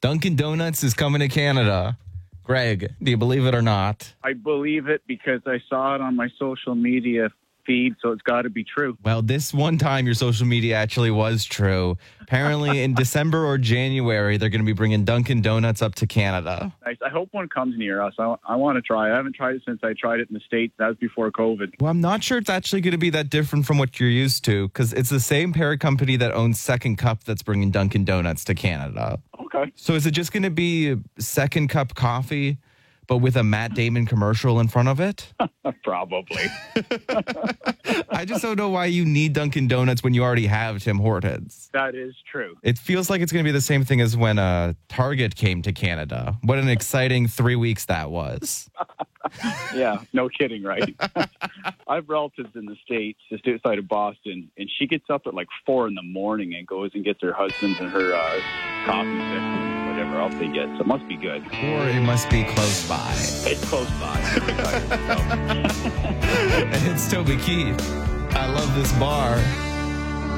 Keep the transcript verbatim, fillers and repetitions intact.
Dunkin' Donuts is coming to Canada. Greg, do you believe it or not? I believe it because I saw it on my social media feed, so it's got to be true. Well, this one time your social media actually was true. Apparently in December or January, they're going to be bringing Dunkin' Donuts up to Canada. Nice. I hope one comes near us. I, I want to try. I haven't tried it since I tried it in the States. That was before COVID. Well, I'm not sure it's actually going to be that different from what you're used to because it's the same parent company that owns Second Cup that's bringing Dunkin' Donuts to Canada. Okay. So is it just going to be Second Cup coffee, but with a Matt Damon commercial in front of it? Probably. I just don't know why you need Dunkin' Donuts when you already have Tim Hortons. That is true. It feels like it's going to be the same thing as when uh, Target came to Canada. What an exciting three weeks that was. Yeah, no kidding, right? I have relatives in the States, just outside of Boston, and she gets up at like four in the morning and goes and gets her husband's and her uh, coffee fix and whatever else they get. So it must be good. Or it must be close by. It's close by. And it's Toby Keith. I love this bar.